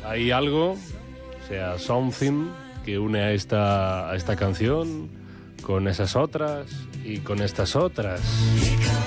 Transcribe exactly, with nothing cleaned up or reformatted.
hay algo, o sea, something que une a esta, a esta canción con esas otras y con estas otras.